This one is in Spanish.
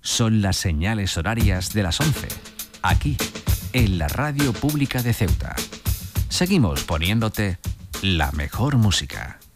Son las señales horarias de las 11, aquí, en la Radio Pública de Ceuta. Seguimos poniéndote la mejor música.